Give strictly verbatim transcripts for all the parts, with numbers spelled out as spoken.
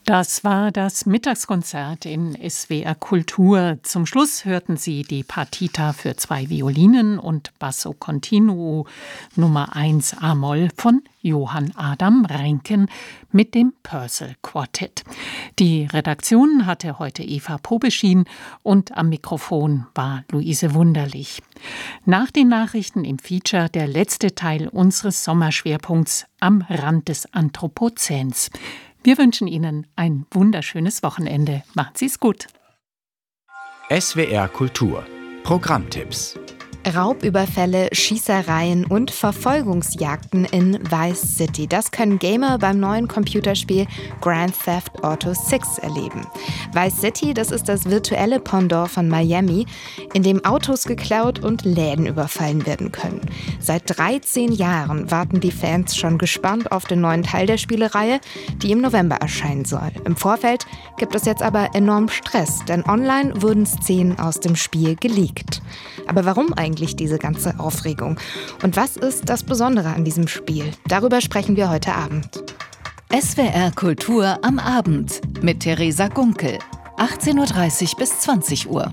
Das war das Mittagskonzert in S W R Kultur. Zum Schluss hörten Sie die Partita für zwei Violinen und Basso Continuo Nummer eins a-Moll von Johann Adam Reinken mit dem Purcell Quartett. Die Redaktion hatte heute Eva Pobeschin und am Mikrofon war Luise Wunderlich. Nach den Nachrichten im Feature der letzte Teil unseres Sommerschwerpunkts am Rand des Anthropozäns. Wir wünschen Ihnen ein wunderschönes Wochenende. Machen Sie es gut. S W R Kultur. Programmtipps. Raubüberfälle, Schießereien und Verfolgungsjagden in Vice City. Das können Gamer beim neuen Computerspiel Grand Theft Auto sechs erleben. Vice City, das ist das virtuelle Pendant von Miami, in dem Autos geklaut und Läden überfallen werden können. Seit dreizehn Jahren warten die Fans schon gespannt auf den neuen Teil der Spielereihe, die im November erscheinen soll. Im Vorfeld gibt es jetzt aber enorm Stress, denn online wurden Szenen aus dem Spiel geleakt. Aber warum eigentlich diese ganze Aufregung? Und was ist das Besondere an diesem Spiel? Darüber sprechen wir heute Abend. S W R Kultur am Abend mit Theresa Gunkel. achtzehn Uhr dreißig bis zwanzig Uhr.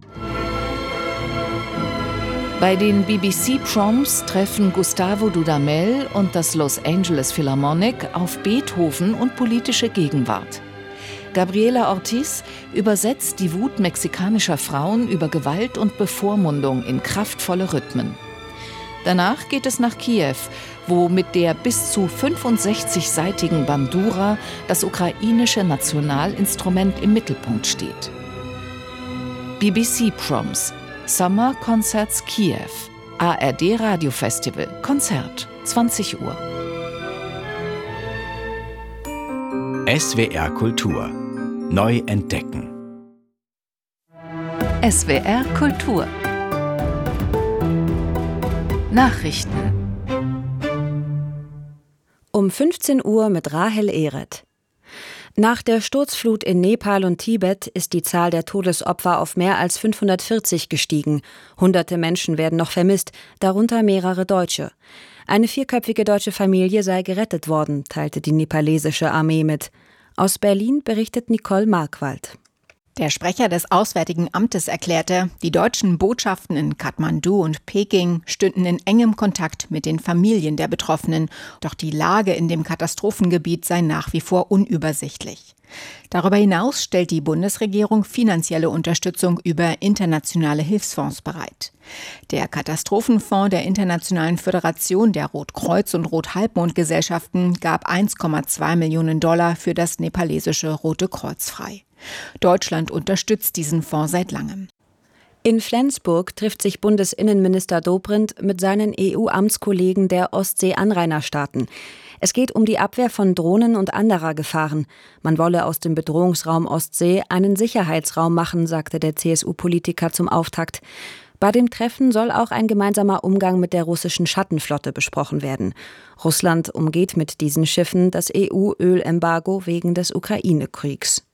Bei den B B C Proms treffen Gustavo Dudamel und das Los Angeles Philharmonic auf Beethoven und politische Gegenwart. Gabriela Ortiz übersetzt die Wut mexikanischer Frauen über Gewalt und Bevormundung in kraftvolle Rhythmen. Danach geht es nach Kiew, wo mit der bis zu fünfundsechzig-seitigen Bandura das ukrainische Nationalinstrument im Mittelpunkt steht. B B C Proms, Summer Concerts Kiew, A R D Radiofestival, Konzert, zwanzig Uhr. S W R Kultur. Neu entdecken. S W R Kultur. Nachrichten. Um fünfzehn Uhr mit Rahel Ehret. Nach der Sturzflut in Nepal und Tibet ist die Zahl der Todesopfer auf mehr als fünfhundertvierzig gestiegen. Hunderte Menschen werden noch vermisst, darunter mehrere Deutsche. Eine vierköpfige deutsche Familie sei gerettet worden, teilte die nepalesische Armee mit. Aus Berlin berichtet Nicole Markwald. Der Sprecher des Auswärtigen Amtes erklärte, die deutschen Botschaften in Kathmandu und Peking stünden in engem Kontakt mit den Familien der Betroffenen. Doch die Lage in dem Katastrophengebiet sei nach wie vor unübersichtlich. Darüber hinaus stellt die Bundesregierung finanzielle Unterstützung über internationale Hilfsfonds bereit. Der Katastrophenfonds der Internationalen Föderation der Rotkreuz- und Rothalbmond-Gesellschaften gab eins Komma zwei Millionen Dollar für das nepalesische Rote Kreuz frei. Deutschland unterstützt diesen Fonds seit langem. In Flensburg trifft sich Bundesinnenminister Dobrindt mit seinen E U-Amtskollegen der Ostsee-Anrainerstaaten. Es geht um die Abwehr von Drohnen und anderer Gefahren. Man wolle aus dem Bedrohungsraum Ostsee einen Sicherheitsraum machen, sagte der C S U-Politiker zum Auftakt. Bei dem Treffen soll auch ein gemeinsamer Umgang mit der russischen Schattenflotte besprochen werden. Russland umgeht mit diesen Schiffen das E U-Ölembargo wegen des Ukraine-Kriegs.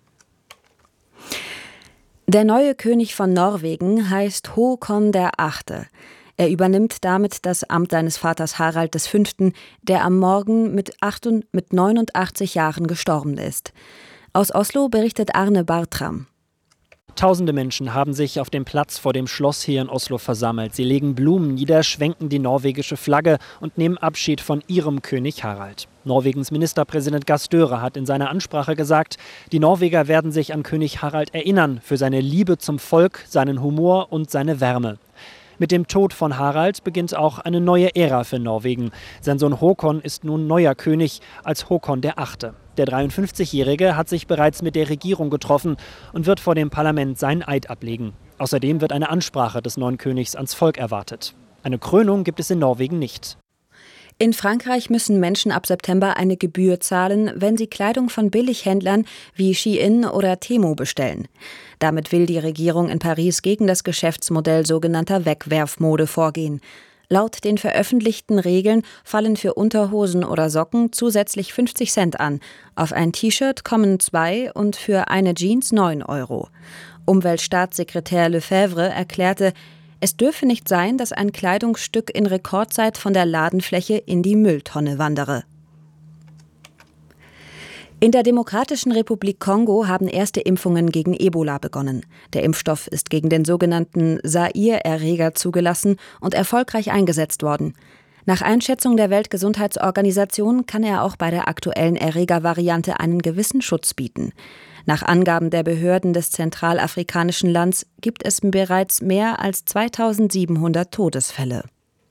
Der neue König von Norwegen heißt Håkon der Achte. Er übernimmt damit das Amt seines Vaters Harald der Fünfte., der am Morgen mit neunundachtzig Jahren gestorben ist. Aus Oslo berichtet Arne Bartram. Tausende Menschen haben sich auf dem Platz vor dem Schloss hier in Oslo versammelt. Sie legen Blumen nieder, schwenken die norwegische Flagge und nehmen Abschied von ihrem König Harald. Norwegens Ministerpräsident Gahr Støre hat in seiner Ansprache gesagt, die Norweger werden sich an König Harald erinnern für seine Liebe zum Volk, seinen Humor und seine Wärme. Mit dem Tod von Harald beginnt auch eine neue Ära für Norwegen. Sein Sohn Håkon ist nun neuer König als Håkon der Achte. Der dreiundfünfzigjährige hat sich bereits mit der Regierung getroffen und wird vor dem Parlament seinen Eid ablegen. Außerdem wird eine Ansprache des neuen Königs ans Volk erwartet. Eine Krönung gibt es in Norwegen nicht. In Frankreich müssen Menschen ab September eine Gebühr zahlen, wenn sie Kleidung von Billighändlern wie Shein oder Temu bestellen. Damit will die Regierung in Paris gegen das Geschäftsmodell sogenannter Wegwerfmode vorgehen. Laut den veröffentlichten Regeln fallen für Unterhosen oder Socken zusätzlich fünfzig Cent an. Auf ein T-Shirt kommen zwei und für eine Jeans neun Euro. Umweltstaatssekretär Lefebvre erklärte, es dürfe nicht sein, dass ein Kleidungsstück in Rekordzeit von der Ladenfläche in die Mülltonne wandere. In der Demokratischen Republik Kongo haben erste Impfungen gegen Ebola begonnen. Der Impfstoff ist gegen den sogenannten Zaire-Erreger zugelassen und erfolgreich eingesetzt worden. Nach Einschätzung der Weltgesundheitsorganisation kann er auch bei der aktuellen Erregervariante einen gewissen Schutz bieten. Nach Angaben der Behörden des zentralafrikanischen Landes gibt es bereits mehr als zweitausendsiebenhundert Todesfälle.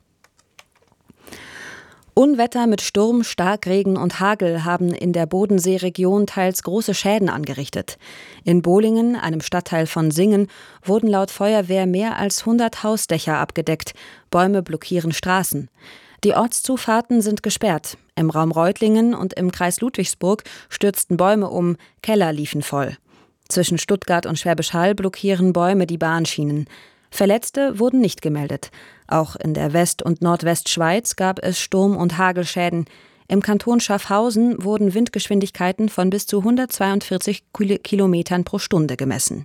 Unwetter mit Sturm, Starkregen und Hagel haben in der Bodenseeregion teils große Schäden angerichtet. In Bolingen, einem Stadtteil von Singen, wurden laut Feuerwehr mehr als hundert Hausdächer abgedeckt. Bäume blockieren Straßen. Die Ortszufahrten sind gesperrt. Im Raum Reutlingen und im Kreis Ludwigsburg stürzten Bäume um, Keller liefen voll. Zwischen Stuttgart und Schwäbisch Hall blockieren Bäume die Bahnschienen. Verletzte wurden nicht gemeldet. Auch in der West- und Nordwestschweiz gab es Sturm- und Hagelschäden. Im Kanton Schaffhausen wurden Windgeschwindigkeiten von bis zu hundertzweiundvierzig Kilometern pro Stunde gemessen.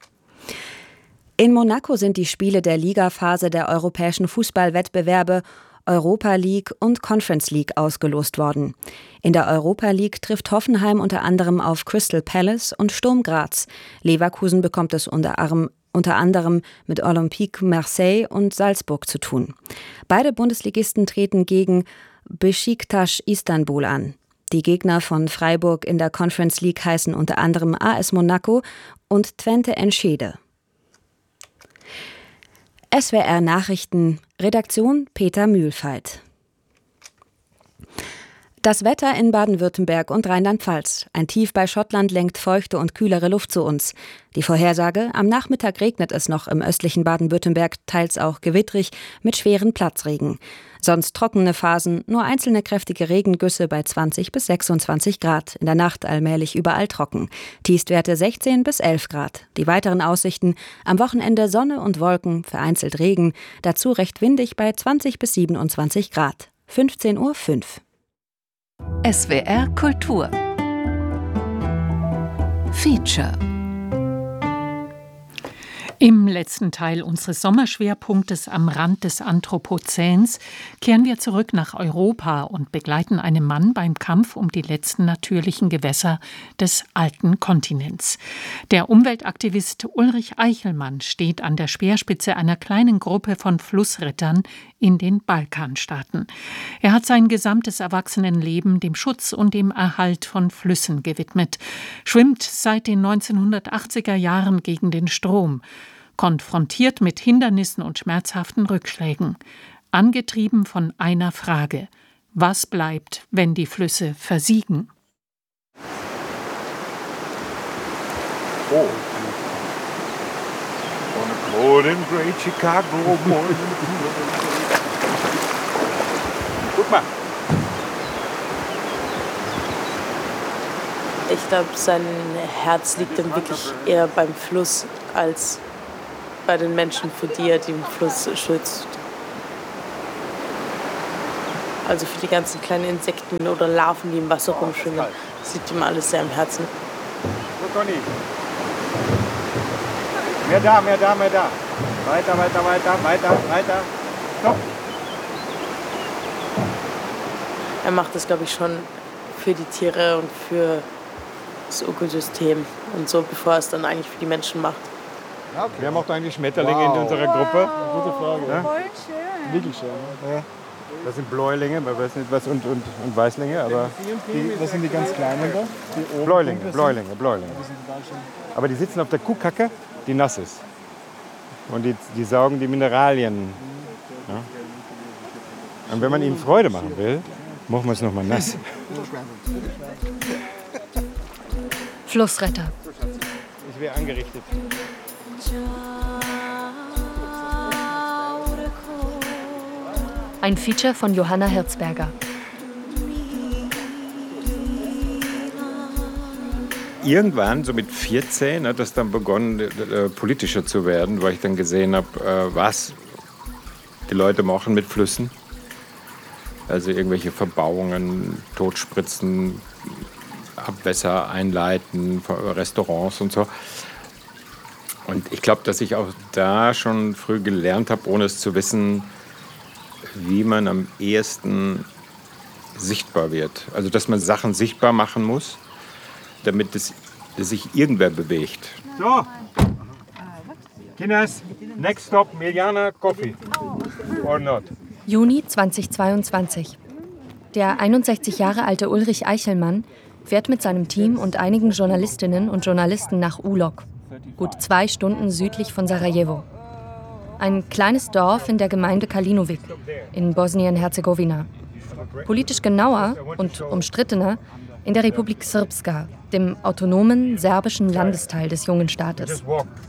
In Monaco sind die Spiele der Ligaphase der europäischen Fußballwettbewerbe Europa League und Conference League ausgelost worden. In der Europa League trifft Hoffenheim unter anderem auf Crystal Palace und Sturm Graz. Leverkusen bekommt es unter anderem unter anderem mit Olympique Marseille und Salzburg zu tun. Beide Bundesligisten treten gegen Beşiktaş Istanbul an. Die Gegner von Freiburg in der Conference League heißen unter anderem A S Monaco und Twente Enschede. S W R Nachrichten, Redaktion Peter Mühlfeit. Das Wetter in Baden-Württemberg und Rheinland-Pfalz. Ein Tief bei Schottland lenkt feuchte und kühlere Luft zu uns. Die Vorhersage: Am Nachmittag regnet es noch im östlichen Baden-Württemberg, teils auch gewittrig mit schweren Platzregen. Sonst trockene Phasen, nur einzelne kräftige Regengüsse bei zwanzig bis sechsundzwanzig Grad. In der Nacht allmählich überall trocken. Tiefstwerte sechzehn bis elf Grad. Die weiteren Aussichten: Am Wochenende Sonne und Wolken, vereinzelt Regen. Dazu recht windig bei zwanzig bis siebenundzwanzig Grad. fünfzehn Uhr fünf. S W R Kultur Feature. Im letzten Teil unseres Sommerschwerpunktes am Rand des Anthropozäns kehren wir zurück nach Europa und begleiten einen Mann beim Kampf um die letzten natürlichen Gewässer des alten Kontinents. Der Umweltaktivist Ulrich Eichelmann steht an der Speerspitze einer kleinen Gruppe von Flussrettern in den Balkanstaaten. Er hat sein gesamtes Erwachsenenleben dem Schutz und dem Erhalt von Flüssen gewidmet, schwimmt seit den neunzehnhundertachtziger Jahren gegen den Strom, konfrontiert mit Hindernissen und schmerzhaften Rückschlägen, angetrieben von einer Frage: Was bleibt, wenn die Flüsse versiegen? Oh. Morning, Great Chicago, morning. Guck mal. Ich glaube, sein Herz liegt dann wirklich eher beim Fluss als bei den Menschen, für die er den Fluss schützt. Also für die ganzen kleinen Insekten oder Larven, die im Wasser rumschwimmen. Das liegt ihm alles sehr am Herzen. So, Conny. Mehr da, mehr da, mehr da. Weiter, weiter, weiter, weiter, weiter. Stopp. Er macht das, glaube ich, schon für die Tiere und für das Ökosystem und so, bevor er es dann eigentlich für die Menschen macht. Okay. Wer macht eigentlich Schmetterlinge wow. in unserer Gruppe? Wow. Gute Frage. Ja? Voll schön. Wirklich schön. Ja. Das sind Bläulinge, man weiß nicht was, und, und, und Weißlinge, aber... Die, das sind die ganz kleinen da? Die Bläulinge, Bläulinge, Bläulinge. Aber die sitzen auf der Kuhkacke, die nass ist. Und die, die saugen die Mineralien. Ja? Und wenn man ihnen Freude machen will, machen wir es nochmal nass. Flussretter. Ich wäre angerichtet. Ein Feature von Johanna Hirzberger. Irgendwann, so mit vierzehn, hat das dann begonnen, äh, politischer zu werden, weil ich dann gesehen habe, äh, was die Leute machen mit Flüssen. Also irgendwelche Verbauungen, Totspritzen, Abwässer einleiten, Restaurants und so. Und ich glaube, dass ich auch da schon früh gelernt habe, ohne es zu wissen, wie man am ehesten sichtbar wird. Also dass man Sachen sichtbar machen muss, damit es, dass sich irgendwer bewegt. So, Kinders, next stop, Miljana Coffee. Or not? Juni zweitausendzweiundzwanzig. Der einundsechzig Jahre alte Ulrich Eichelmann fährt mit seinem Team und einigen Journalistinnen und Journalisten nach Ulok, gut zwei Stunden südlich von Sarajevo. Ein kleines Dorf in der Gemeinde Kalinovic in Bosnien-Herzegowina. Politisch genauer und umstrittener in der Republik Srpska, dem autonomen serbischen Landesteil des jungen Staates.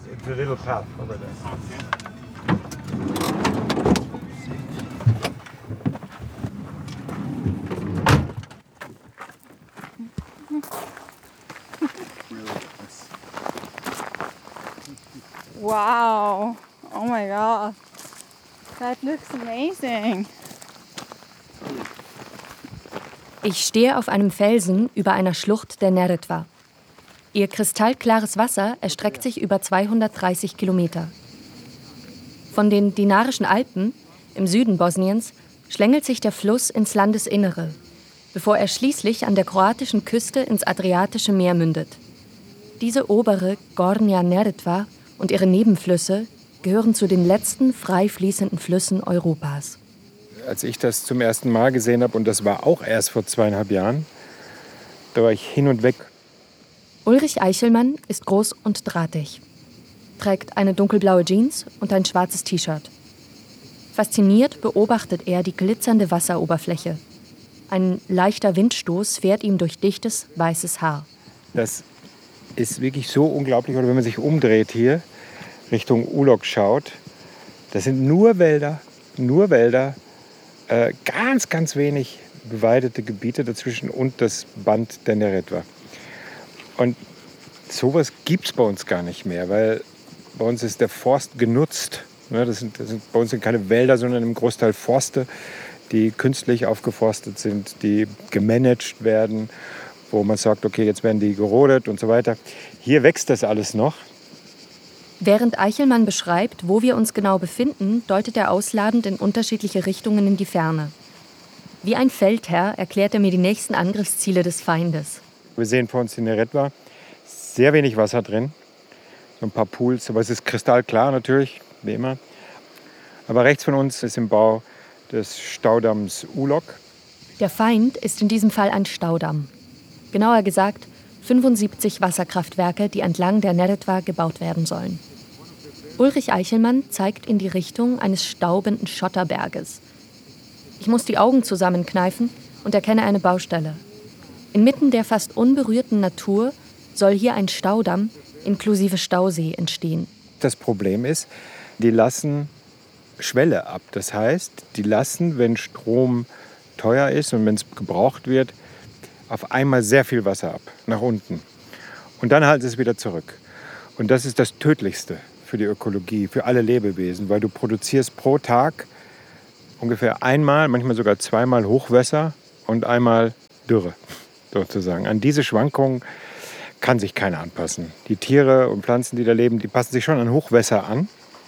Wow, oh my God, that looks amazing. Ich stehe auf einem Felsen über einer Schlucht der Neretva. Ihr kristallklares Wasser erstreckt sich über zweihundertdreißig Kilometer. Von den Dinarischen Alpen im Süden Bosniens schlängelt sich der Fluss ins Landesinnere, bevor er schließlich an der kroatischen Küste ins Adriatische Meer mündet. Diese obere Gornja Neretva und ihre Nebenflüsse gehören zu den letzten frei fließenden Flüssen Europas. Als ich das zum ersten Mal gesehen habe, und das war auch erst vor zweieinhalb Jahren, da war ich hin und weg. Ulrich Eichelmann ist groß und drahtig, trägt eine dunkelblaue Jeans und ein schwarzes T-Shirt. Fasziniert beobachtet er die glitzernde Wasseroberfläche. Ein leichter Windstoß fährt ihm durch dichtes, weißes Haar. Das ist wirklich so unglaublich. Oder wenn man sich umdreht hier, Richtung Ulok schaut, das sind nur Wälder, nur Wälder, äh, ganz, ganz wenig beweidete Gebiete dazwischen und das Band der Neretva. Und sowas gibt es bei uns gar nicht mehr, weil bei uns ist der Forst genutzt. Das sind, das sind, bei uns sind keine Wälder, sondern im Großteil Forste, die künstlich aufgeforstet sind, die gemanagt werden, wo man sagt, okay, jetzt werden die gerodet und so weiter. Hier wächst das alles noch. Während Eichelmann beschreibt, wo wir uns genau befinden, deutet er ausladend in unterschiedliche Richtungen in die Ferne. Wie ein Feldherr erklärt er mir die nächsten Angriffsziele des Feindes. Wir sehen vor uns die Neretva, sehr wenig Wasser drin, so ein paar Pools, aber es ist kristallklar natürlich, wie immer. Aber rechts von uns ist im Bau des Staudamms Ulok. Der Feind ist in diesem Fall ein Staudamm. Genauer gesagt fünfundsiebzig Wasserkraftwerke, die entlang der Neretva gebaut werden sollen. Ulrich Eichelmann zeigt in die Richtung eines staubenden Schotterberges. Ich muss die Augen zusammenkneifen und erkenne eine Baustelle. Inmitten der fast unberührten Natur soll hier ein Staudamm inklusive Stausee entstehen. Das Problem ist, die lassen Schwelle ab. Das heißt, die lassen, wenn Strom teuer ist und wenn es gebraucht wird, auf einmal sehr viel Wasser ab, nach unten. Und dann halten sie es wieder zurück. Und das ist das Tödlichste für die Ökologie, für alle Lebewesen, weil du produzierst pro Tag ungefähr einmal, manchmal sogar zweimal Hochwasser und einmal Dürre, sozusagen. An diese Schwankungen kann sich keiner anpassen. Die Tiere und Pflanzen, die da leben, die passen sich schon an Hochwässer an,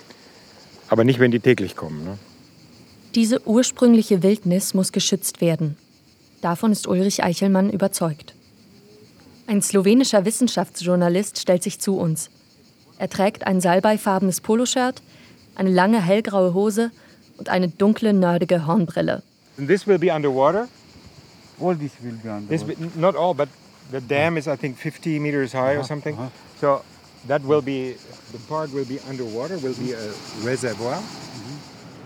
aber nicht, wenn die täglich kommen. Ne? Diese ursprüngliche Wildnis muss geschützt werden. Davon ist Ulrich Eichelmann überzeugt. Ein slowenischer Wissenschaftsjournalist stellt sich zu uns. Er trägt ein salbeifarbenes Poloshirt, eine lange hellgraue Hose und eine dunkle, nerdige Hornbrille. And this will be underwater? All this will be underwater. This, not all, but the dam is, I think, fifty meters high or something. Uh-huh. So that will be, the part will be underwater, will be a reservoir. Mm-hmm.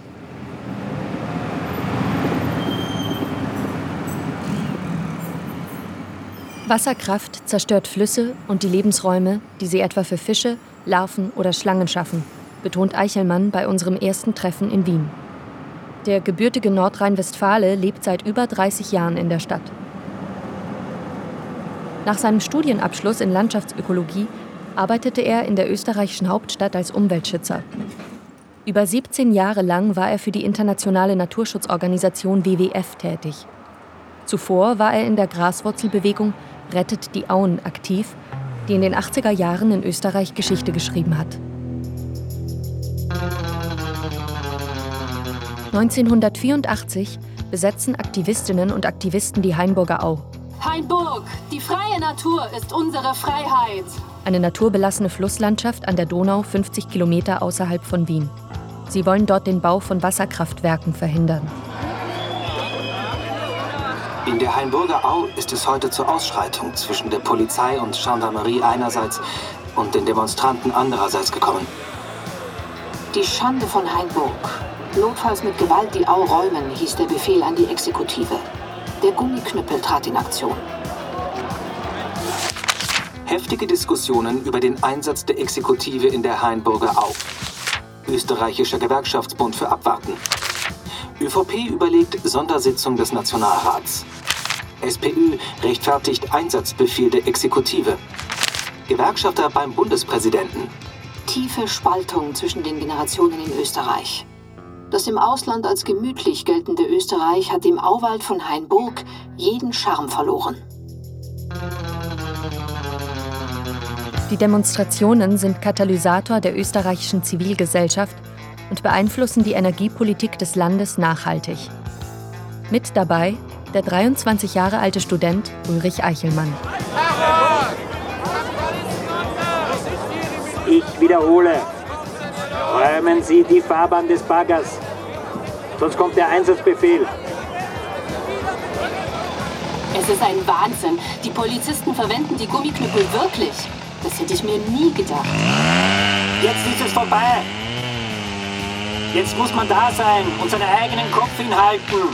Wasserkraft zerstört Flüsse und die Lebensräume, die sie etwa für Fische, Larven oder Schlangen schaffen, betont Eichelmann bei unserem ersten Treffen in Wien. Der gebürtige Nordrhein-Westfale lebt seit über dreißig Jahren in der Stadt. Nach seinem Studienabschluss in Landschaftsökologie arbeitete er in der österreichischen Hauptstadt als Umweltschützer. Über siebzehn Jahre lang war er für die internationale Naturschutzorganisation W W F tätig. Zuvor war er in der Graswurzelbewegung Rettet die Auen aktiv, die in den achtziger Jahren in Österreich Geschichte geschrieben hat. neunzehnhundertvierundachtzig besetzen Aktivistinnen und Aktivisten die Hainburger Au. Hainburg, die freie Natur ist unsere Freiheit. Eine naturbelassene Flusslandschaft an der Donau, fünfzig Kilometer außerhalb von Wien. Sie wollen dort den Bau von Wasserkraftwerken verhindern. In der Hainburger Au ist es heute zur Ausschreitung zwischen der Polizei und Gendarmerie einerseits und den Demonstranten andererseits gekommen. Die Schande von Hainburg. Notfalls mit Gewalt die Au räumen, hieß der Befehl an die Exekutive. Der Gummiknüppel trat in Aktion. Heftige Diskussionen über den Einsatz der Exekutive in der Hainburger Au. Österreichischer Gewerkschaftsbund für Abwarten. ÖVP überlegt Sondersitzung des Nationalrats. SPÖ rechtfertigt Einsatzbefehl der Exekutive. Gewerkschafter beim Bundespräsidenten. Tiefe Spaltung zwischen den Generationen in Österreich. Das im Ausland als gemütlich geltende Österreich hat im Auwald von Hainburg jeden Charme verloren. Die Demonstrationen sind Katalysator der österreichischen Zivilgesellschaft und beeinflussen die Energiepolitik des Landes nachhaltig. Mit dabei der dreiundzwanzig Jahre alte Student Ulrich Eichelmann. Ich wiederhole, räumen Sie die Fahrbahn des Baggers, sonst kommt der Einsatzbefehl. Es ist ein Wahnsinn. Die Polizisten verwenden die Gummiknüppel wirklich. Das hätte ich mir nie gedacht. Jetzt ist es vorbei. Jetzt muss man da sein und seinen eigenen Kopf hinhalten.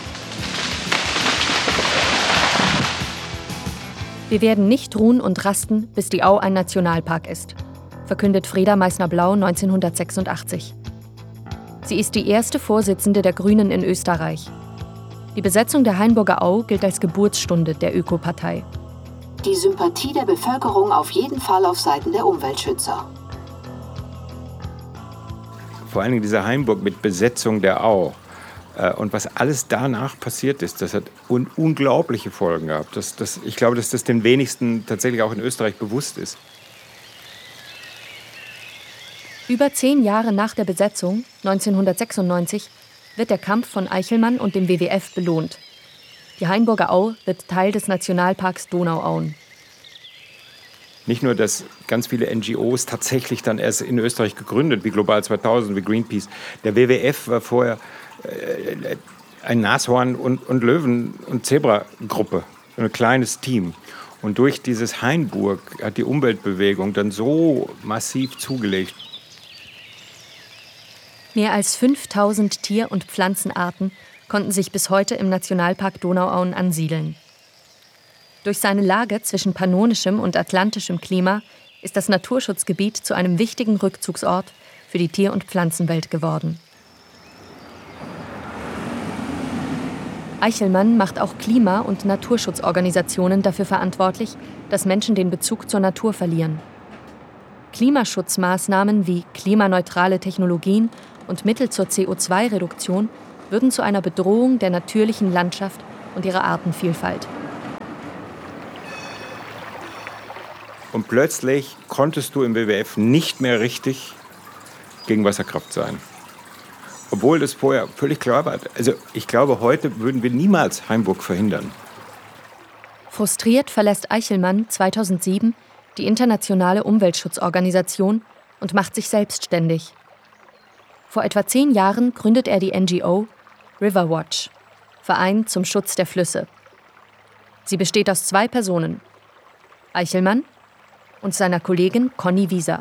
Wir werden nicht ruhen und rasten, bis die Au ein Nationalpark ist, verkündet Freda Meissner-Blau neunzehnhundertsechsundachtzig. Sie ist die erste Vorsitzende der Grünen in Österreich. Die Besetzung der Hainburger Au gilt als Geburtsstunde der Ökopartei. Die Sympathie der Bevölkerung auf jeden Fall auf Seiten der Umweltschützer. Vor allen Dingen diese Hainburg mit Besetzung der Au äh, und was alles danach passiert ist, das hat un- unglaubliche Folgen gehabt. Das, das, ich glaube, dass das den wenigsten tatsächlich auch in Österreich bewusst ist. Über zehn Jahre nach der Besetzung, neunzehnhundertsechsundneunzig, wird der Kampf von Eichelmann und dem W W F belohnt. Die Hainburger Au wird Teil des Nationalparks Donauauen. Nicht nur, dass ganz viele N G Os tatsächlich dann erst in Österreich gegründet, wie Global zweitausend, wie Greenpeace. Der W W F war vorher äh, ein Nashorn- und, und Löwen- und Zebra-Gruppe, ein kleines Team. Und durch dieses Hainburg hat die Umweltbewegung dann so massiv zugelegt. Mehr als fünftausend Tier- und Pflanzenarten konnten sich bis heute im Nationalpark Donauauen ansiedeln. Durch seine Lage zwischen pannonischem und atlantischem Klima ist das Naturschutzgebiet zu einem wichtigen Rückzugsort für die Tier- und Pflanzenwelt geworden. Eichelmann macht auch Klima- und Naturschutzorganisationen dafür verantwortlich, dass Menschen den Bezug zur Natur verlieren. Klimaschutzmaßnahmen wie klimaneutrale Technologien und Mittel zur C O zwei Reduktion würden zu einer Bedrohung der natürlichen Landschaft und ihrer Artenvielfalt. Und plötzlich konntest du im W W F nicht mehr richtig gegen Wasserkraft sein. Obwohl das vorher völlig klar war. Also ich glaube, heute würden wir niemals Hainburg verhindern. Frustriert verlässt Eichelmann zweitausendsieben die internationale Umweltschutzorganisation und macht sich selbstständig. Vor etwa zehn Jahren gründet er die N G O Riverwatch, Verein zum Schutz der Flüsse. Sie besteht aus zwei Personen, Eichelmann und seiner Kollegin Conny Wieser.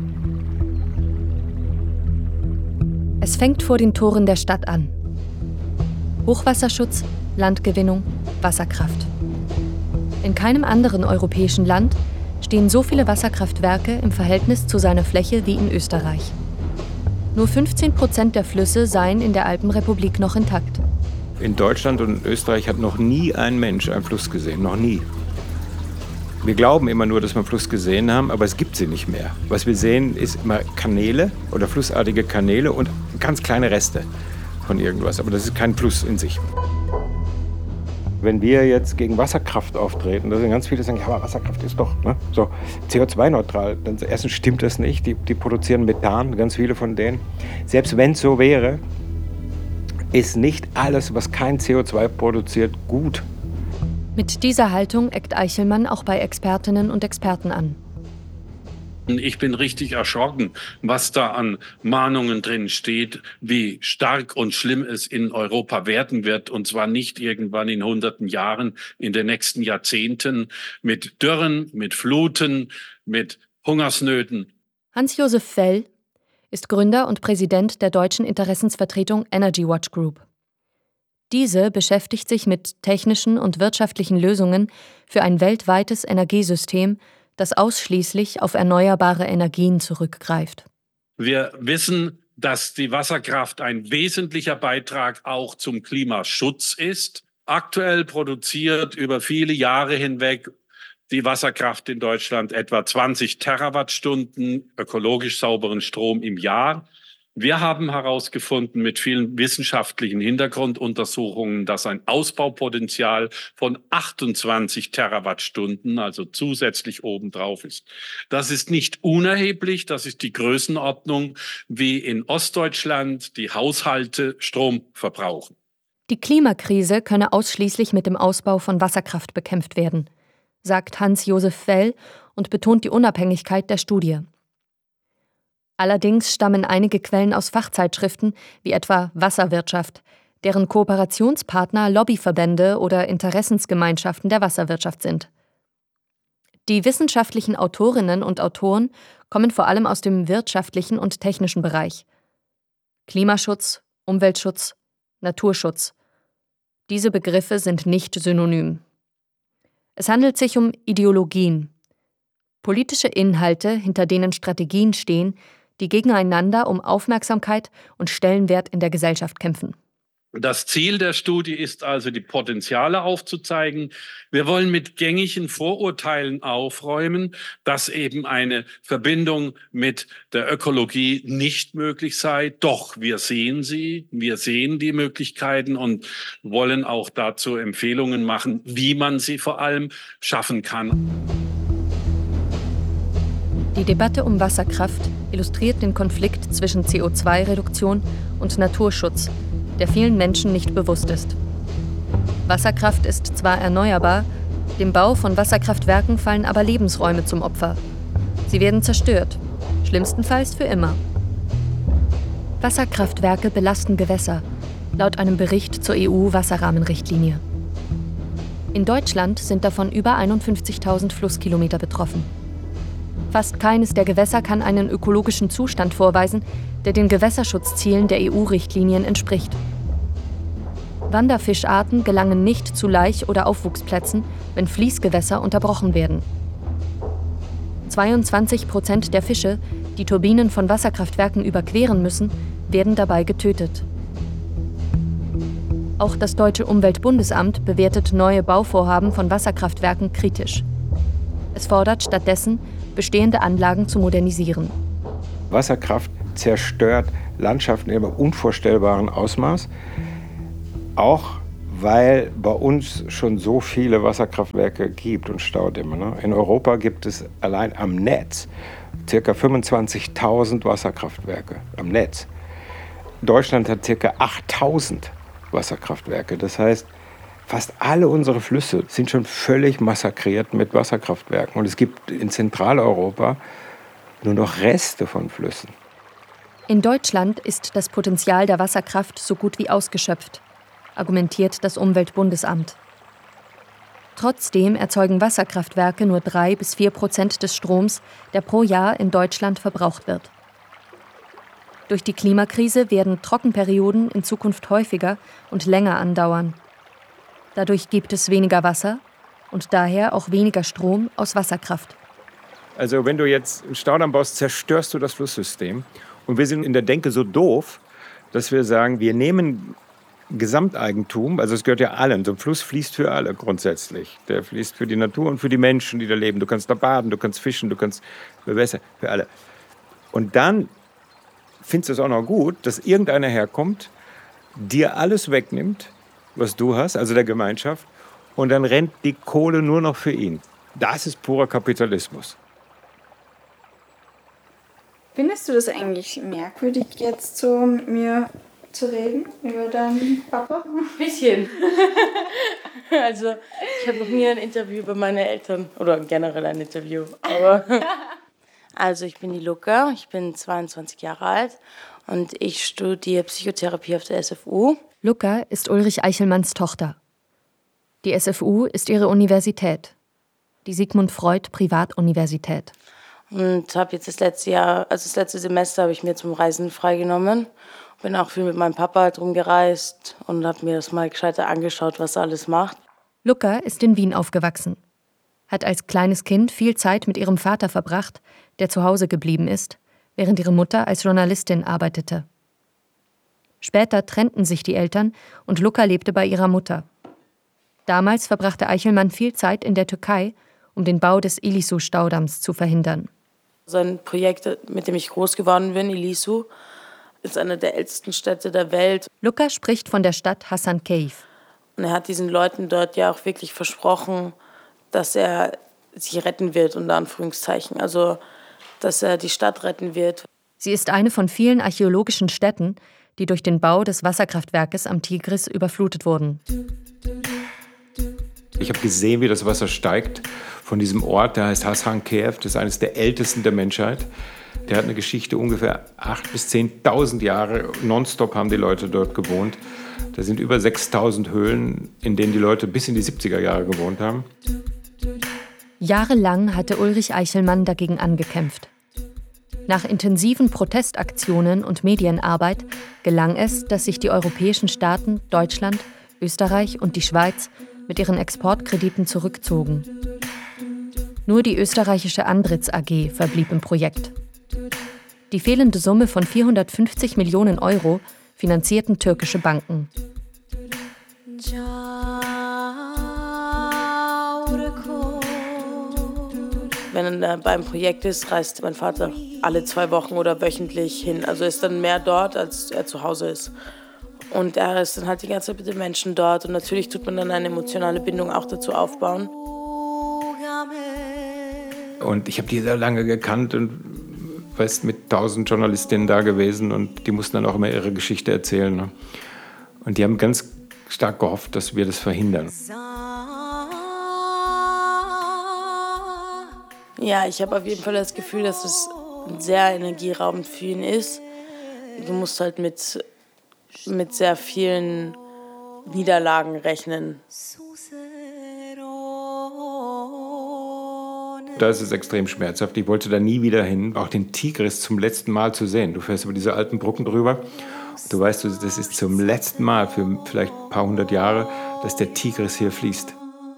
Es fängt vor den Toren der Stadt an. Hochwasserschutz, Landgewinnung, Wasserkraft. In keinem anderen europäischen Land stehen so viele Wasserkraftwerke im Verhältnis zu seiner Fläche wie in Österreich. Nur fünfzehn Prozent der Flüsse seien in der Alpenrepublik noch intakt. In Deutschland und Österreich hat noch nie ein Mensch einen Fluss gesehen, noch nie. Wir glauben immer nur, dass wir einen Fluss gesehen haben, aber es gibt sie nicht mehr. Was wir sehen, ist immer Kanäle oder flussartige Kanäle und ganz kleine Reste von irgendwas. Aber das ist kein Fluss in sich. Wenn wir jetzt gegen Wasserkraft auftreten, da sind ganz viele, die sagen, ja, aber Wasserkraft ist doch ne, so C O zwei neutral. Dann erstens stimmt das nicht, die, die produzieren Methan, ganz viele von denen. Selbst wenn es so wäre, ist nicht alles, was kein C O zwei produziert, gut. Mit dieser Haltung eckt Eichelmann auch bei Expertinnen und Experten an. Ich bin richtig erschrocken, was da an Mahnungen drin steht, wie stark und schlimm es in Europa werden wird. Und zwar nicht irgendwann in hunderten Jahren, in den nächsten Jahrzehnten mit Dürren, mit Fluten, mit Hungersnöten. Hans-Josef Fell ist Gründer und Präsident der deutschen Interessensvertretung Energy Watch Group. Diese beschäftigt sich mit technischen und wirtschaftlichen Lösungen für ein weltweites Energiesystem, das ausschließlich auf erneuerbare Energien zurückgreift. Wir wissen, dass die Wasserkraft ein wesentlicher Beitrag auch zum Klimaschutz ist. Aktuell produziert über viele Jahre hinweg die Wasserkraft in Deutschland etwa zwanzig Terawattstunden ökologisch sauberen Strom im Jahr. Wir haben herausgefunden mit vielen wissenschaftlichen Hintergrunduntersuchungen, dass ein Ausbaupotenzial von achtundzwanzig Terawattstunden, also zusätzlich obendrauf ist. Das ist nicht unerheblich, das ist die Größenordnung, wie in Ostdeutschland die Haushalte Strom verbrauchen. Die Klimakrise könne ausschließlich mit dem Ausbau von Wasserkraft bekämpft werden, sagt Hans-Josef Fell und betont die Unabhängigkeit der Studie. Allerdings stammen einige Quellen aus Fachzeitschriften, wie etwa Wasserwirtschaft, deren Kooperationspartner Lobbyverbände oder Interessensgemeinschaften der Wasserwirtschaft sind. Die wissenschaftlichen Autorinnen und Autoren kommen vor allem aus dem wirtschaftlichen und technischen Bereich. Klimaschutz, Umweltschutz, Naturschutz. Diese Begriffe sind nicht synonym. Es handelt sich um Ideologien, politische Inhalte, hinter denen Strategien stehen, die gegeneinander um Aufmerksamkeit und Stellenwert in der Gesellschaft kämpfen. Das Ziel der Studie ist also, die Potenziale aufzuzeigen. Wir wollen mit gängigen Vorurteilen aufräumen, dass eben eine Verbindung mit der Ökologie nicht möglich sei. Doch wir sehen sie, wir sehen die Möglichkeiten und wollen auch dazu Empfehlungen machen, wie man sie vor allem schaffen kann. Die Debatte um Wasserkraft illustriert den Konflikt zwischen C O zwei Reduktion und Naturschutz, der vielen Menschen nicht bewusst ist. Wasserkraft ist zwar erneuerbar, dem Bau von Wasserkraftwerken fallen aber Lebensräume zum Opfer. Sie werden zerstört, schlimmstenfalls für immer. Wasserkraftwerke belasten Gewässer, laut einem Bericht zur E U-Wasserrahmenrichtlinie. In Deutschland sind davon über einundfünfzigtausend Flusskilometer betroffen. Fast keines der Gewässer kann einen ökologischen Zustand vorweisen, der den Gewässerschutzzielen der E U-Richtlinien entspricht. Wanderfischarten gelangen nicht zu Laich- oder Aufwuchsplätzen, wenn Fließgewässer unterbrochen werden. zweiundzwanzig Prozent der Fische, die Turbinen von Wasserkraftwerken überqueren müssen, werden dabei getötet. Auch das deutsche Umweltbundesamt bewertet neue Bauvorhaben von Wasserkraftwerken kritisch. Es fordert stattdessen, bestehende Anlagen zu modernisieren. Wasserkraft zerstört Landschaften in einem unvorstellbaren Ausmaß. Auch weil bei uns schon so viele Wasserkraftwerke gibt und Staudämme. Ne? In Europa gibt es allein am Netz ca. fünfundzwanzigtausend Wasserkraftwerke am Netz. Deutschland hat ca. achttausend Wasserkraftwerke. Das heißt, fast alle unsere Flüsse sind schon völlig massakriert mit Wasserkraftwerken. Und es gibt in Zentraleuropa nur noch Reste von Flüssen. In Deutschland ist das Potenzial der Wasserkraft so gut wie ausgeschöpft, argumentiert das Umweltbundesamt. Trotzdem erzeugen Wasserkraftwerke nur drei bis vier Prozent des Stroms, der pro Jahr in Deutschland verbraucht wird. Durch die Klimakrise werden Trockenperioden in Zukunft häufiger und länger andauern. Dadurch gibt es weniger Wasser und daher auch weniger Strom aus Wasserkraft. Also wenn du jetzt einen Staudamm baust, zerstörst du das Flusssystem. Und wir sind in der Denke so doof, dass wir sagen, wir nehmen Gesamteigentum, also es gehört ja allen, so ein Fluss fließt für alle grundsätzlich. Der fließt für die Natur und für die Menschen, die da leben. Du kannst da baden, du kannst fischen, du kannst bewässern, für alle. Und dann findest du es auch noch gut, dass irgendeiner herkommt, dir alles wegnimmt, was du hast, also der Gemeinschaft, und dann rennt die Kohle nur noch für ihn. Das ist purer Kapitalismus. Findest du das eigentlich merkwürdig, jetzt so mit mir zu reden über deinen Papa? Ein bisschen. Also, ich habe noch nie ein Interview über meine Eltern oder generell ein Interview. Aber also, ich bin die Luca, ich bin zweiundzwanzig Jahre alt und ich studiere Psychotherapie auf der S F U. Luca ist Ulrich Eichelmanns Tochter. Die S F U ist ihre Universität, die Sigmund Freud Privatuniversität. Und habe jetzt das letzte Jahr, also das letzte Semester habe ich mir zum Reisen freigenommen. Bin auch viel mit meinem Papa halt rumgereist und habe mir das mal gescheiter angeschaut, was er alles macht. Luca ist in Wien aufgewachsen, hat als kleines Kind viel Zeit mit ihrem Vater verbracht, der zu Hause geblieben ist, während ihre Mutter als Journalistin arbeitete. Später trennten sich die Eltern und Luca lebte bei ihrer Mutter. Damals verbrachte Eichelmann viel Zeit in der Türkei, um den Bau des Ilisu-Staudamms zu verhindern. Sein Projekt, mit dem ich groß geworden bin, Ilisu, ist eine der ältesten Städte der Welt. Luca spricht von der Stadt Hasankeyf. Und er hat diesen Leuten dort ja auch wirklich versprochen, dass er sie retten wird, unter Anführungszeichen. Also, dass er die Stadt retten wird. Sie ist eine von vielen archäologischen Stätten, die durch den Bau des Wasserkraftwerkes am Tigris überflutet wurden. Ich habe gesehen, wie das Wasser steigt von diesem Ort, der heißt Hasankeyf, das ist eines der ältesten der Menschheit. Der hat eine Geschichte ungefähr achttausend bis zehntausend Jahre. Nonstop haben die Leute dort gewohnt. Da sind über sechstausend Höhlen, in denen die Leute bis in die siebziger Jahre gewohnt haben. Jahrelang hatte Ulrich Eichelmann dagegen angekämpft. Nach intensiven Protestaktionen und Medienarbeit gelang es, dass sich die europäischen Staaten Deutschland, Österreich und die Schweiz mit ihren Exportkrediten zurückzogen. Nur die österreichische Andritz A G verblieb im Projekt. Die fehlende Summe von vierhundertfünfzig Millionen Euro finanzierten türkische Banken. Wenn er beim Projekt ist, reist mein Vater alle zwei Wochen oder wöchentlich hin. Also ist dann mehr dort, als er zu Hause ist. Und er ist dann halt die ganze Zeit mit den Menschen dort. Und natürlich tut man dann eine emotionale Bindung auch dazu aufbauen. Und ich habe die sehr lange gekannt und weißt, mit tausend Journalistinnen da gewesen. Und die mussten dann auch immer ihre Geschichte erzählen. Ne? Und die haben ganz stark gehofft, dass wir das verhindern. Ja, ich habe auf jeden Fall das Gefühl, dass es sehr energieraubend für ihn ist. Du musst halt mit, mit sehr vielen Niederlagen rechnen. Da ist es extrem schmerzhaft. Ich wollte da nie wieder hin, auch den Tigris zum letzten Mal zu sehen. Du fährst über diese alten Brücken drüber. Du weißt, das ist zum letzten Mal für vielleicht ein paar hundert Jahre, dass der Tigris hier fließt.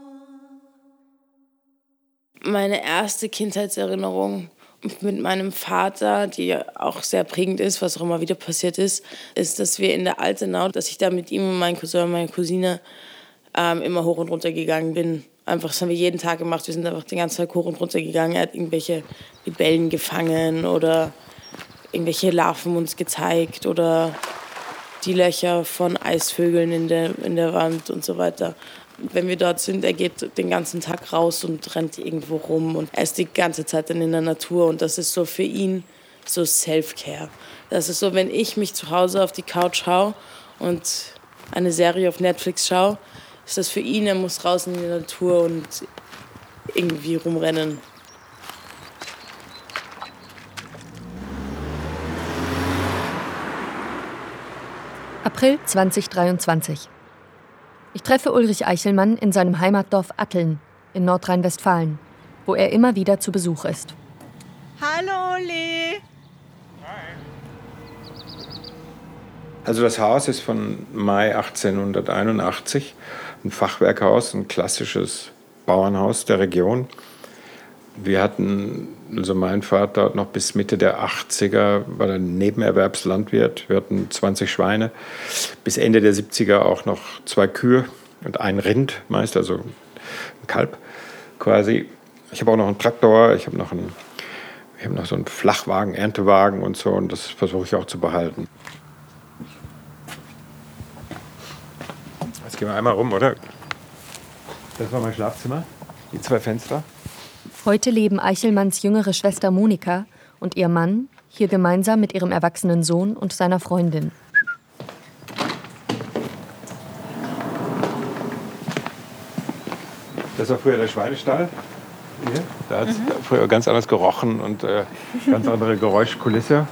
Meine erste Kindheitserinnerung mit meinem Vater, die auch sehr prägend ist, was auch immer wieder passiert ist, ist, dass wir in der Altenau, dass ich da mit ihm und meinem Cousin und meiner Cousine ähm, immer hoch und runter gegangen bin. Einfach, das haben wir jeden Tag gemacht. Wir sind einfach den ganzen Tag hoch und runter gegangen. Er hat irgendwelche Libellen gefangen oder irgendwelche Larven uns gezeigt oder die Löcher von Eisvögeln in der, in der Wand und so weiter. Wenn wir dort sind, er geht den ganzen Tag raus und rennt irgendwo rum und er ist die ganze Zeit dann in der Natur und das ist so für ihn so Self-Care. Das ist so, wenn ich mich zu Hause auf die Couch schaue und eine Serie auf Netflix schaue, ist das für ihn, er muss raus in die Natur und irgendwie rumrennen. April zweitausenddreiundzwanzig. Ich treffe Ulrich Eichelmann in seinem Heimatdorf Atteln in Nordrhein-Westfalen, wo er immer wieder zu Besuch ist. Hallo, Uli. Also das Haus ist von Mai achtzehnhunderteinundachtzig, ein Fachwerkhaus, ein klassisches Bauernhaus der Region. Wir hatten, also mein Vater noch bis Mitte der achtziger war er Nebenerwerbslandwirt. Wir hatten zwanzig Schweine, bis Ende der siebziger auch noch zwei Kühe und ein Rind meist, also ein Kalb quasi. Ich habe auch noch einen Traktor, ich habe noch, einen, ich habe noch so einen Flachwagen, Erntewagen und so und das versuche ich auch zu behalten. Jetzt gehen wir einmal rum, oder? Das war mein Schlafzimmer, die zwei Fenster. Heute leben Eichelmanns jüngere Schwester Monika und ihr Mann hier gemeinsam mit ihrem erwachsenen Sohn und seiner Freundin. Das war früher der Schweinestall. Hier. Da hat es mhm. früher ganz anders gerochen und äh, ganz andere Geräuschkulisse.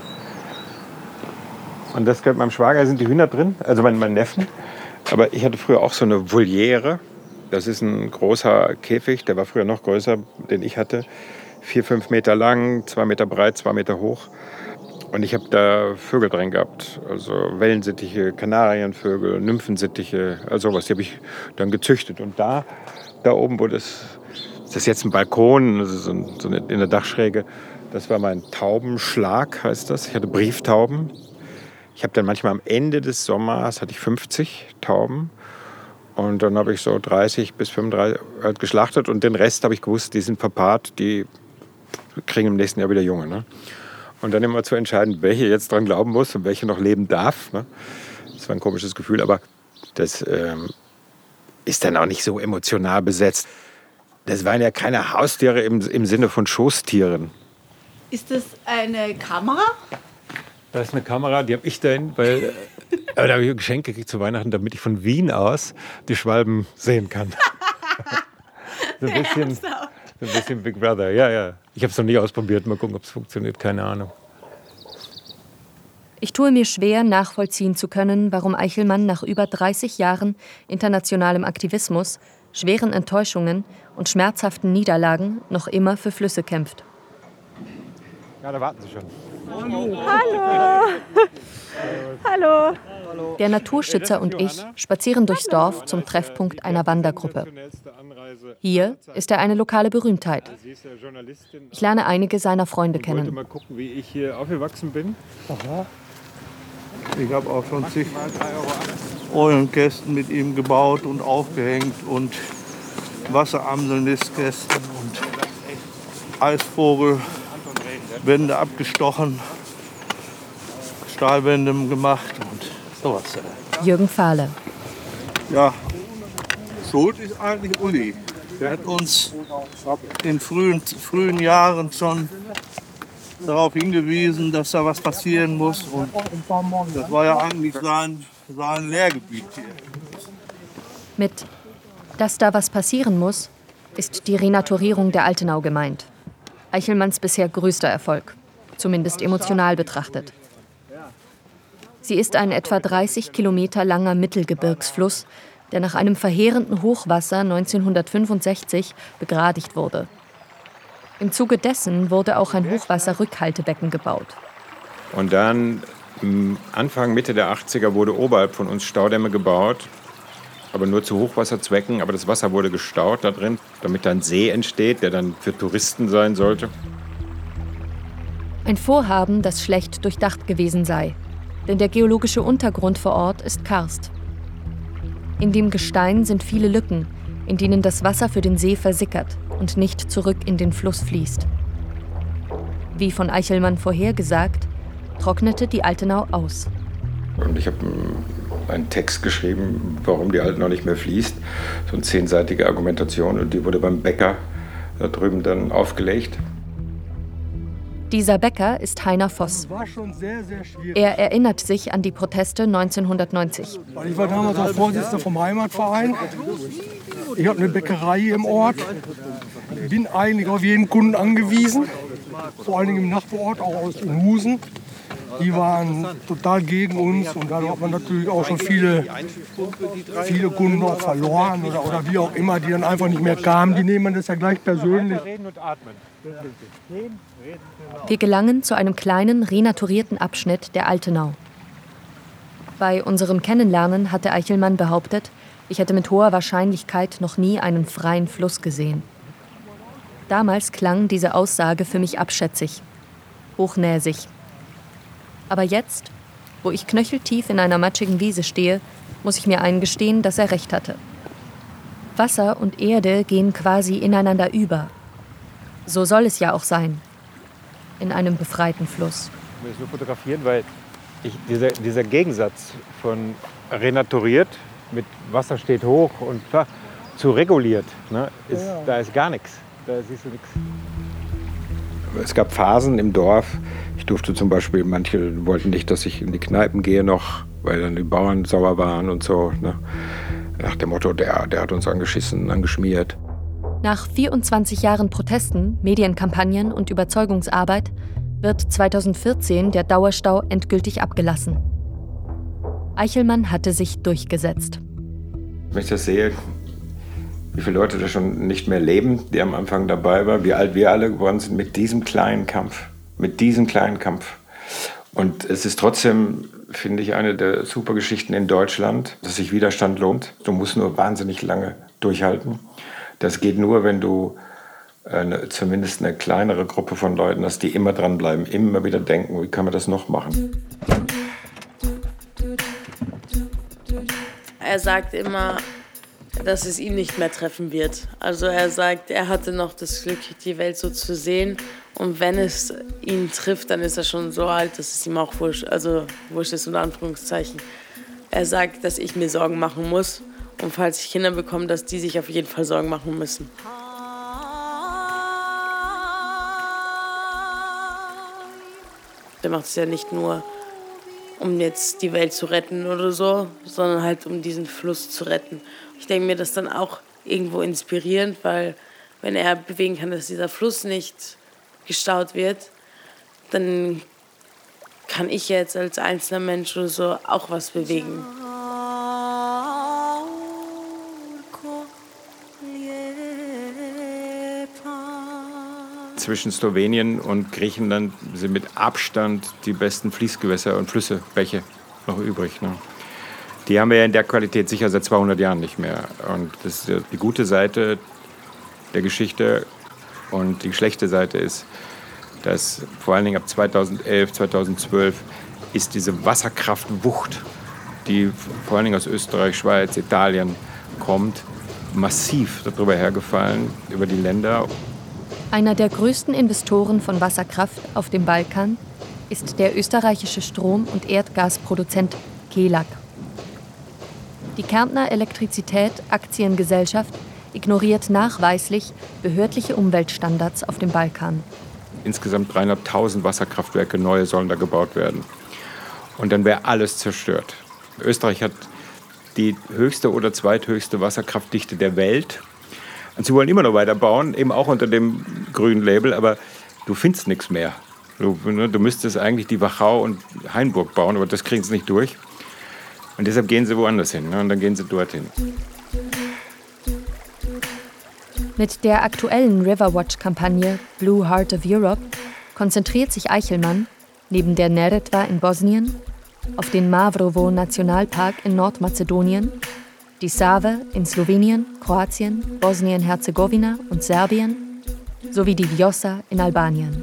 Und das gehört meinem Schwager, sind die Hühner drin, also mein, mein Neffen. Aber ich hatte früher auch so eine Voliere. Das ist ein großer Käfig, der war früher noch größer, den ich hatte. Vier, fünf Meter lang, zwei Meter breit, zwei Meter hoch. Und ich habe da Vögel drin gehabt, also Wellensittiche, Kanarienvögel, Nymphensittiche, also sowas. Die habe ich dann gezüchtet. Und da, da oben, wo das, das ist jetzt ein Balkon, das ist so, ein, so eine, in der Dachschräge, das war mein Taubenschlag, heißt das. Ich hatte Brieftauben. Ich habe dann manchmal am Ende des Sommers hatte ich fünfzig Tauben. Und dann habe ich so dreißig bis fünfunddreißig halt geschlachtet. Und den Rest habe ich gewusst, die sind verpaart, die kriegen im nächsten Jahr wieder Junge. Ne? Und dann immer zu entscheiden, welche jetzt dran glauben muss und welche noch leben darf. Ne? Das war ein komisches Gefühl, aber das ähm, ist dann auch nicht so emotional besetzt. Das waren ja keine Haustiere im, im Sinne von Schoßtieren. Ist das eine Kamera? Das ist eine Kamera, die habe ich dahin, weil aber da habe ich ein Geschenk gekriegt zu Weihnachten, damit ich von Wien aus die Schwalben sehen kann. so, ein bisschen, so ein bisschen Big Brother, ja, ja. Ich habe es noch nie ausprobiert, mal gucken, ob es funktioniert, keine Ahnung. Ich tue mir schwer, nachvollziehen zu können, warum Eichelmann nach über dreißig Jahren internationalem Aktivismus, schweren Enttäuschungen und schmerzhaften Niederlagen noch immer für Flüsse kämpft. Ja, da warten Sie schon. Hallo. Hallo. Hallo. Der Naturschützer und ich spazieren durchs Dorf zum Treffpunkt einer Wandergruppe. Hier ist er eine lokale Berühmtheit. Ich lerne einige seiner Freunde kennen. Ich wollte mal gucken, wie ich hier aufgewachsen bin. Aha. Ich habe auch schon zig Eulenkästen mit ihm gebaut und aufgehängt und Wasseramselnistkästen und Eisvogelwände abgestochen, Stahlwände gemacht und sowas. Jürgen Fahle. Ja, schuld ist eigentlich Uli. Der hat uns in frühen, frühen Jahren schon darauf hingewiesen, dass da was passieren muss. Und das war ja eigentlich sein, sein Lehrgebiet hier. Mit dass da was passieren muss, ist die Renaturierung der Altenau gemeint. Eichelmanns bisher größter Erfolg, zumindest emotional betrachtet. Sie ist ein etwa dreißig Kilometer langer Mittelgebirgsfluss, der nach einem verheerenden Hochwasser neunzehnhundertfünfundsechzig begradigt wurde. Im Zuge dessen wurde auch ein Hochwasserrückhaltebecken gebaut. Und dann Anfang, Mitte der achtziger wurde oberhalb von uns Staudämme gebaut, aber nur zu Hochwasserzwecken. Aber das Wasser wurde gestaut da drin, damit dann See entsteht, der dann für Touristen sein sollte. Ein Vorhaben, das schlecht durchdacht gewesen sei. Denn der geologische Untergrund vor Ort ist Karst. In dem Gestein sind viele Lücken, in denen das Wasser für den See versickert und nicht zurück in den Fluss fließt. Wie von Eichelmann vorhergesagt, trocknete die Altenau aus. Und ich habe einen Text geschrieben, warum die Altenau nicht mehr fließt. So eine zehnseitige Argumentation. Und die wurde beim Bäcker da drüben dann aufgelegt. Dieser Bäcker ist Heiner Voss. Er erinnert sich an die Proteste neunzehnhundertneunzig. Ich war damals auch Vorsitzender vom Heimatverein. Ich habe eine Bäckerei im Ort. Bin eigentlich auf jeden Kunden angewiesen. Vor allen Dingen im Nachbarort, auch aus Husen. Die waren total gegen uns und dadurch hat man natürlich auch schon viele, viele Kunden auch verloren oder, oder wie auch immer, die dann einfach nicht mehr kamen. Die nehmen das ja gleich persönlich. Wir gelangen zu einem kleinen, renaturierten Abschnitt der Altenau. Bei unserem Kennenlernen hatte Eichelmann behauptet, ich hätte mit hoher Wahrscheinlichkeit noch nie einen freien Fluss gesehen. Damals klang diese Aussage für mich abschätzig, hochnäsig. Aber jetzt, wo ich knöcheltief in einer matschigen Wiese stehe, muss ich mir eingestehen, dass er recht hatte. Wasser und Erde gehen quasi ineinander über. So soll es ja auch sein, in einem befreiten Fluss. Ich will es nur fotografieren, weil ich, dieser, dieser Gegensatz von renaturiert, mit Wasser steht hoch und zu reguliert, ne, ist, da ist gar nichts, da siehst du nichts. Es gab Phasen im Dorf, ich durfte zum Beispiel, manche wollten nicht, dass ich in die Kneipen gehe noch, weil dann die Bauern sauer waren und so. Ne? Nach dem Motto, der, der hat uns angeschissen, angeschmiert. Nach vierundzwanzig Jahren Protesten, Medienkampagnen und Überzeugungsarbeit wird zweitausendvierzehn der Dauerstau endgültig abgelassen. Eichelmann hatte sich durchgesetzt. Wenn ich das sehe, wie viele Leute da schon nicht mehr leben, die am Anfang dabei waren, wie alt wir alle geworden sind mit diesem kleinen Kampf, mit diesem kleinen Kampf. Und es ist trotzdem, finde ich, eine der super Geschichten in Deutschland, dass sich Widerstand lohnt. Du musst nur wahnsinnig lange durchhalten. Das geht nur, wenn du eine, zumindest eine kleinere Gruppe von Leuten hast, die immer dranbleiben, immer wieder denken, wie kann man das noch machen. Er sagt immer, dass es ihn nicht mehr treffen wird. Also er sagt, er hatte noch das Glück, die Welt so zu sehen. Und wenn es ihn trifft, dann ist er schon so alt, dass es ihm auch wurscht, also wurscht ist unter Anführungszeichen. Er sagt, dass ich mir Sorgen machen muss. Und falls ich Kinder bekomme, dass die sich auf jeden Fall Sorgen machen müssen. Der macht es ja nicht nur, um jetzt die Welt zu retten oder so, sondern halt um diesen Fluss zu retten. Ich denke mir das dann auch irgendwo inspirierend, weil wenn er bewegen kann, dass dieser Fluss nicht gestaut wird, dann kann ich jetzt als einzelner Mensch oder so auch was bewegen. Zwischen Slowenien und Griechenland sind mit Abstand die besten Fließgewässer und Flüsse, Bäche noch übrig. Ne? Die haben wir ja in der Qualität sicher seit zweihundert Jahren nicht mehr. Und das ist die gute Seite der Geschichte. Und die schlechte Seite ist, dass vor allen Dingen ab zweitausendelf, zweitausendzwölf ist diese Wasserkraftwucht, die vor allen Dingen aus Österreich, Schweiz, Italien kommt, massiv darüber hergefallen, über die Länder. Einer der größten Investoren von Wasserkraft auf dem Balkan ist der österreichische Strom- und Erdgasproduzent Kelag. Die Kärntner Elektrizität Aktiengesellschaft ignoriert nachweislich behördliche Umweltstandards auf dem Balkan. Insgesamt dreieinhalbtausend Wasserkraftwerke, neue sollen da gebaut werden. Und dann wäre alles zerstört. Österreich hat die höchste oder zweithöchste Wasserkraftdichte der Welt. Und sie wollen immer noch weiterbauen, eben auch unter dem grünen Label, aber du findest nichts mehr. Du, ne, du müsstest eigentlich die Wachau und Hainburg bauen, aber das kriegen sie nicht durch. Und deshalb gehen sie woanders hin, ne, und dann gehen sie dorthin. Mit der aktuellen Riverwatch-Kampagne Blue Heart of Europe konzentriert sich Eichelmann neben der Neretva in Bosnien, auf den Mavrovo-Nationalpark in Nordmazedonien, die Save in Slowenien, Kroatien, Bosnien-Herzegowina und Serbien sowie die Vjosa in Albanien.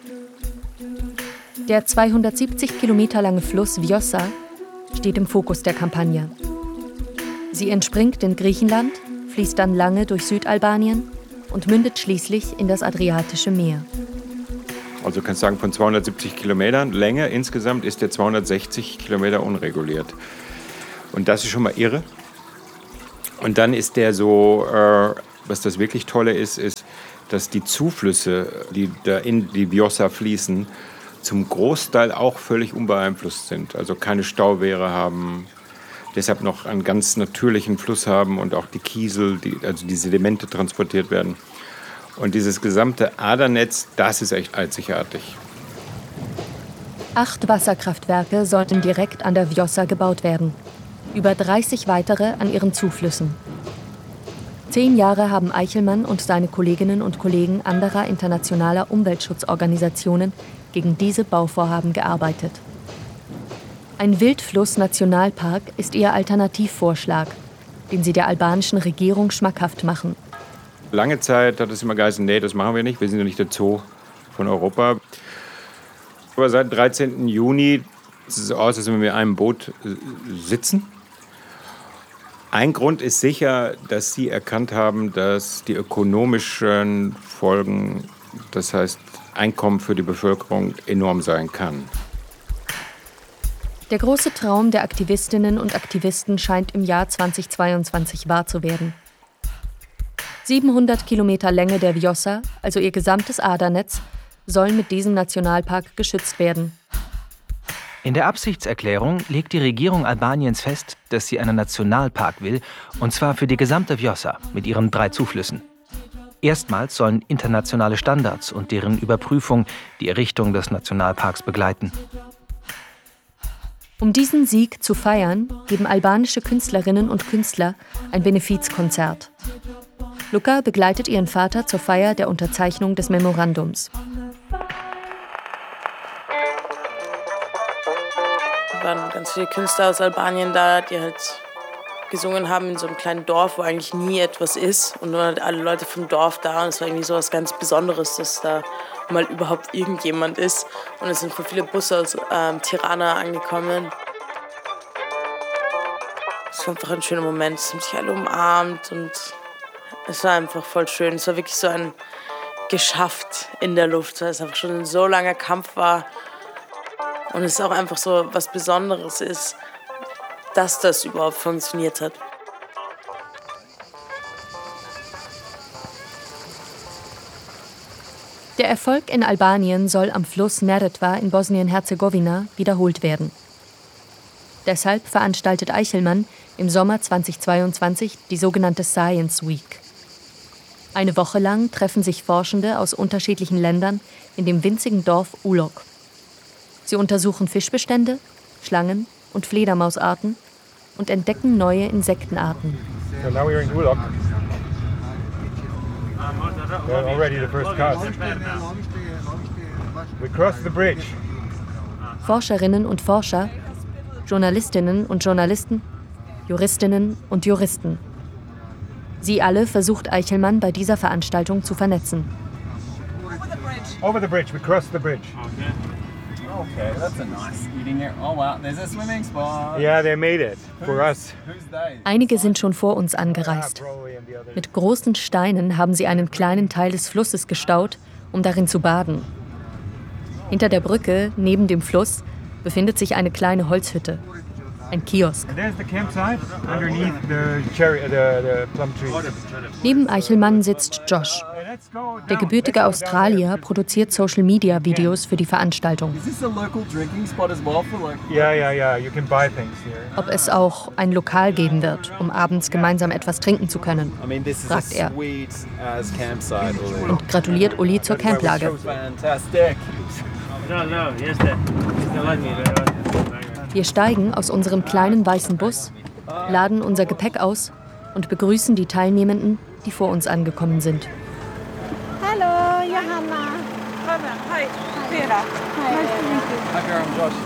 Der zweihundertsiebzig Kilometer lange Fluss Vjosa steht im Fokus der Kampagne. Sie entspringt in Griechenland, fließt dann lange durch Südalbanien und mündet schließlich in das Adriatische Meer. Also du kannst sagen, von zweihundertsiebzig Kilometern Länge insgesamt ist der zweihundertsechzig Kilometer unreguliert. Und das ist schon mal irre. Und dann ist der so, äh, was das wirklich Tolle ist, ist, dass die Zuflüsse, die da in die Vjosa fließen, zum Großteil auch völlig unbeeinflusst sind. Also keine Stauwehre haben, deshalb noch einen ganz natürlichen Fluss haben und auch die Kiesel, die, also die Sedimente transportiert werden. Und dieses gesamte Adernetz, das ist echt einzigartig. Acht Wasserkraftwerke sollten direkt an der Vjosa gebaut werden. Über dreißig weitere an ihren Zuflüssen. Zehn Jahre haben Eichelmann und seine Kolleginnen und Kollegen anderer internationaler Umweltschutzorganisationen gegen diese Bauvorhaben gearbeitet. Ein Wildfluss-Nationalpark ist ihr Alternativvorschlag, den sie der albanischen Regierung schmackhaft machen. Lange Zeit hat es immer geheißen, nee, das machen wir nicht, wir sind ja nicht der Zoo von Europa. Aber seit dem dreizehnten Juni sieht es so aus, als wenn wir in einem Boot sitzen. Ein Grund ist sicher, dass sie erkannt haben, dass die ökonomischen Folgen, das heißt Einkommen für die Bevölkerung, enorm sein kann. Der große Traum der Aktivistinnen und Aktivisten scheint im Jahr zweitausendzweiundzwanzig wahr zu werden. siebenhundert Kilometer Länge der Vjosa, also ihr gesamtes Adernetz, sollen mit diesem Nationalpark geschützt werden. In der Absichtserklärung legt die Regierung Albaniens fest, dass sie einen Nationalpark will, und zwar für die gesamte Vjosa mit ihren drei Zuflüssen. Erstmals sollen internationale Standards und deren Überprüfung die Errichtung des Nationalparks begleiten. Um diesen Sieg zu feiern, geben albanische Künstlerinnen und Künstler ein Benefizkonzert. Luca begleitet ihren Vater zur Feier der Unterzeichnung des Memorandums. Es waren ganz viele Künstler aus Albanien da, die halt gesungen haben in so einem kleinen Dorf, wo eigentlich nie etwas ist. Und nur halt alle Leute vom Dorf da. Und es war irgendwie so was ganz Besonderes, dass da mal überhaupt irgendjemand ist. Und es sind voll viele Busse aus ähm, Tirana angekommen. Es war einfach ein schöner Moment. Es haben sich alle umarmt und es war einfach voll schön. Es war wirklich so ein Geschafft in der Luft, weil es einfach schon ein so langer Kampf war. Und es auch einfach so was Besonderes ist, dass das überhaupt funktioniert hat. Der Erfolg in Albanien soll am Fluss Neretva in Bosnien-Herzegowina wiederholt werden. Deshalb veranstaltet Eichelmann im Sommer zweitausendzweiundzwanzig die sogenannte Science Week. Eine Woche lang treffen sich Forschende aus unterschiedlichen Ländern in dem winzigen Dorf Ulok. Sie untersuchen Fischbestände, Schlangen und Fledermausarten und entdecken neue Insektenarten. So now we're in Ulok. We're already the first cars. We crossed the bridge. Forscherinnen und Forscher, Journalistinnen und Journalisten, Juristinnen und Juristen. Sie alle versucht Eichelmann bei dieser Veranstaltung zu vernetzen. Over the bridge, we crossed the bridge. Okay, that's a nice eating area. Oh wow, there's a swimming spot. Yeah, they made it for us. Einige sind schon vor uns angereist. Mit großen Steinen haben sie einen kleinen Teil des Flusses gestaut, um darin zu baden. Hinter der Brücke, neben dem Fluss, befindet sich eine kleine Holzhütte. Ein Kiosk. Neben Eichelmann sitzt Josh. Der gebürtige Australier produziert Social-Media-Videos für die Veranstaltung. Ob es auch ein Lokal geben wird, um abends gemeinsam etwas trinken zu können, fragt er. Und gratuliert Uli zur Camplage. Wir steigen aus unserem kleinen weißen Bus, laden unser Gepäck aus und begrüßen die Teilnehmenden, die vor uns angekommen sind. Hallo, Johanna. Hi, Vera. Hi, Hi, I'm Josh.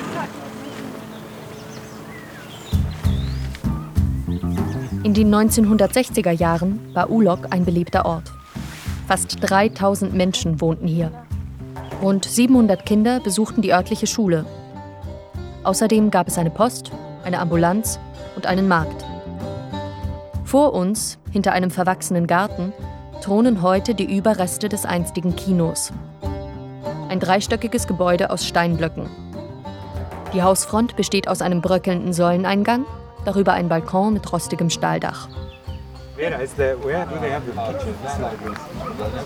In den neunzehnhundertsechziger Jahren war Ulok ein belebter Ort. Fast dreitausend Menschen wohnten hier. Rund siebenhundert Kinder besuchten die örtliche Schule. Außerdem gab es eine Post, eine Ambulanz und einen Markt. Vor uns, hinter einem verwachsenen Garten, thronen heute die Überreste des einstigen Kinos. Ein dreistöckiges Gebäude aus Steinblöcken. Die Hausfront besteht aus einem bröckelnden Säuleneingang, darüber ein Balkon mit rostigem Stahldach.